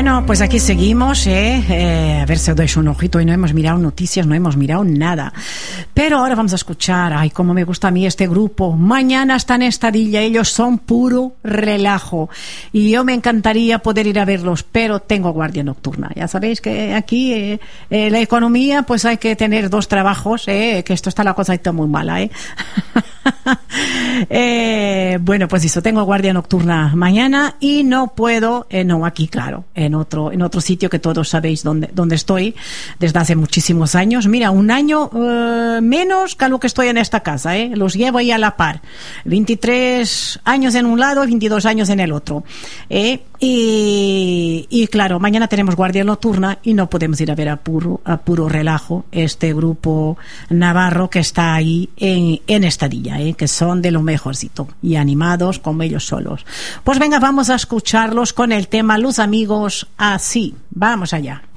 Bueno, pues aquí seguimos, a ver si os dois un ojito. Y no hemos mirado noticias, no hemos mirado nada. Pero ahora vamos a escuchar, ay, cómo me gusta a mí este grupo. Mañana está en Estadilla, ellos son puro relajo. Y yo me encantaría poder ir a verlos, pero tengo guardia nocturna. Ya sabéis que aquí la economía, pues hay que tener dos trabajos, que esto está la cosa está muy mala, bueno, pues eso, tengo guardia nocturna mañana y no puedo, no aquí, claro, en otro sitio que todos sabéis donde estoy desde hace muchísimos años. Mira, un año menos que lo que estoy en esta casa, los llevo ahí a la par. 23 años en un lado y 22 años en el otro. Y claro, mañana tenemos guardia nocturna y no podemos ir a ver a puro relajo este grupo navarro que está ahí en Estadilla, que son de lo mejorcito y animados como ellos solos. Pues venga, vamos a escucharlos con el tema Los Amigos Así. Vamos allá.